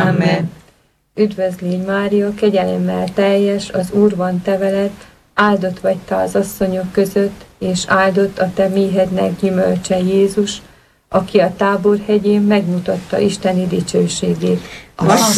Amen. Üdvözlégy Mária, kegyelemmel teljes, az Úr van te veled, áldott vagy te az asszonyok között, és áldott a te méhednek gyümölcse Jézus, aki a Tábor hegyén megmutatta Isteni dicsőségét.